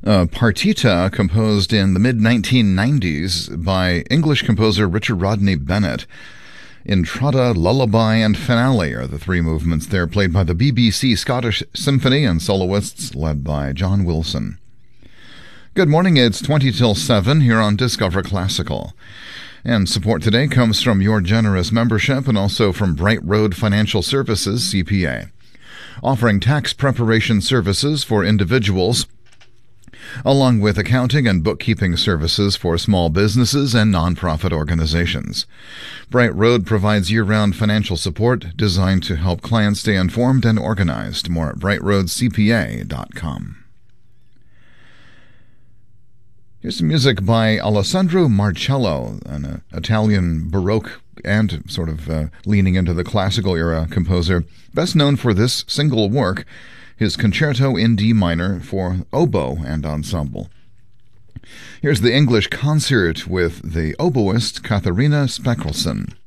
A partita composed in the mid-1990s by English composer Richard Rodney Bennett. Intrada, Lullaby, and Finale are the three movements there, played by the BBC Scottish Symphony and soloists led by John Wilson. Good morning, it's 20 till 7 here on Discover Classical. And support today comes from your generous membership and also from Bright Road Financial Services, CPA, offering tax preparation services for individuals, along with accounting and bookkeeping services for small businesses and nonprofit organizations. Bright Road provides year-round financial support designed to help clients stay informed and organized. More at brightroadcpa.com. Here's some music by Alessandro Marcello, an Italian Baroque and sort of leaning into the classical era composer, best known for this single work, his Concerto in D minor for oboe and ensemble. Here's the English concert with the oboist Katharina Spekkelsen.